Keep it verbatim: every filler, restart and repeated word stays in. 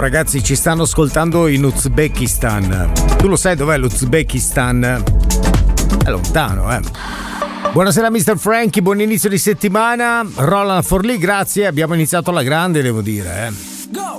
ragazzi, ci stanno ascoltando in Uzbekistan. Tu lo sai dov'è l'Uzbekistan? È lontano, eh. Buonasera mister Frankie, buon inizio di settimana. Roland Forlì, grazie, abbiamo iniziato alla grande, devo dire, eh.